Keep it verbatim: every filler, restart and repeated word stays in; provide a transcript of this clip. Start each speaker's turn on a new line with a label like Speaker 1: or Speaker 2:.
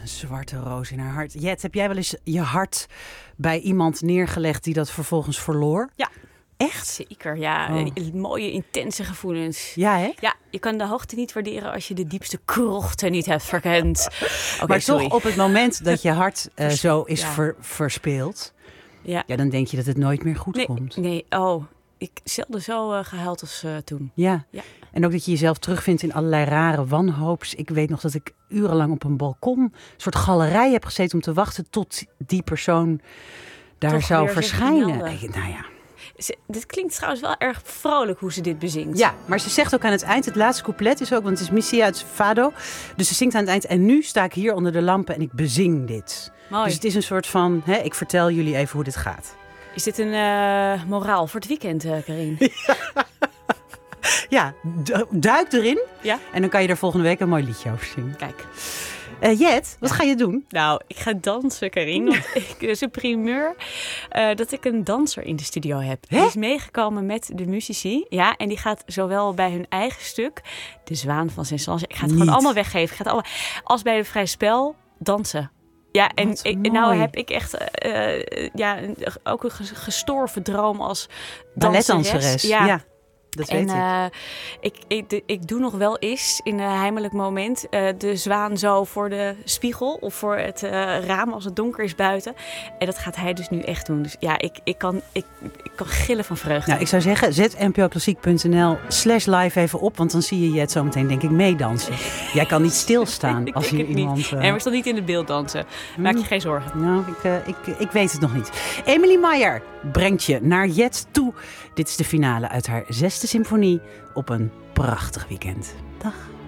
Speaker 1: Een zwarte roos in haar hart. Jet, heb jij wel eens je hart bij iemand neergelegd die dat vervolgens verloor?
Speaker 2: Ja.
Speaker 1: Echt?
Speaker 2: Zeker, ja. Oh. Mooie, intense gevoelens.
Speaker 1: Ja, hè?
Speaker 2: Ja, je kan de hoogte niet waarderen als je de diepste krochten niet hebt verkend. Okay,
Speaker 1: maar
Speaker 2: sorry.
Speaker 1: toch op het moment dat je hart uh, zo is ja. ver, verspeeld... Ja. ja, dan denk je dat het nooit meer goed
Speaker 2: nee,
Speaker 1: komt.
Speaker 2: Nee, oh... Ik zelden zo uh, gehuild als uh, toen.
Speaker 1: Ja. ja, en ook dat je jezelf terugvindt in allerlei rare wanhoops. Ik weet nog dat ik urenlang op een balkon, een soort galerij heb gezeten om te wachten tot die persoon daar
Speaker 2: Toch
Speaker 1: zou verschijnen.
Speaker 2: Ik,
Speaker 1: nou ja.
Speaker 2: Ze, dit klinkt trouwens wel erg vrolijk hoe ze dit bezingt.
Speaker 1: Ja, maar ze zegt ook aan het eind, het laatste couplet is ook, want het is Missia uit Fado. Dus ze zingt aan het eind, en nu sta ik hier onder de lampen en ik bezing dit.
Speaker 2: Mooi.
Speaker 1: Dus het is een soort van, hè, ik vertel jullie even hoe dit gaat.
Speaker 2: Is dit een uh, moraal voor het weekend, uh, Karin?
Speaker 1: Ja, ja du- duik erin.
Speaker 2: Ja?
Speaker 1: En dan kan je er volgende week een mooi liedje over zingen.
Speaker 2: Kijk.
Speaker 1: Uh, Jet, wat ja. ga je doen?
Speaker 2: Nou, ik ga dansen, Karin. Want ik, dus een primeur uh, dat ik een danser in de studio heb. Hè? Die is meegekomen met de muzici. Ja, en die gaat zowel bij hun eigen stuk, De Zwaan van Saint-Saëns. Ik ga het Niet. gewoon allemaal weggeven. Ik ga het allemaal, als bij de Vrij Spel, dansen. Ja, en ik, nou heb ik echt uh, ja, ook een gestorven droom als
Speaker 1: balletdanseres.
Speaker 2: Ja.
Speaker 1: ja, dat
Speaker 2: en,
Speaker 1: weet
Speaker 2: uh, ik. Ik, ik. Ik doe nog wel eens in een heimelijk moment uh, de zwaan zo voor de spiegel of voor het uh, raam als het donker is buiten. En dat gaat hij dus nu echt doen. Dus ja, ik, ik, kan, ik, ik kan gillen van vreugde.
Speaker 1: Nou, ik zou zeggen, zet n p o klassiek punt n l slash live even op, want dan zie je Jet zo meteen denk ik meedansen. Jij kan niet stilstaan als hier iemand...
Speaker 2: Uh... En we staan niet in het beeld dansen. Maak je geen zorgen.
Speaker 1: Nou, ik, uh, ik, ik weet het nog niet. Emilie Meijer brengt je naar Jet toe. Dit is de finale uit haar zesde symfonie op een prachtig weekend. Dag.